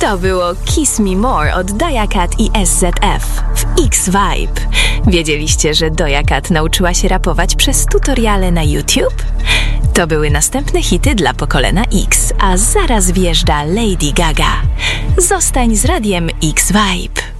To było Kiss Me More od Doja Cat i SZF w X-Vibe. Wiedzieliście, że Doja Cat nauczyła się rapować przez tutoriale na YouTube? To były następne hity dla pokolenia X, a zaraz wjeżdża Lady Gaga. Zostań z radiem X-Vibe.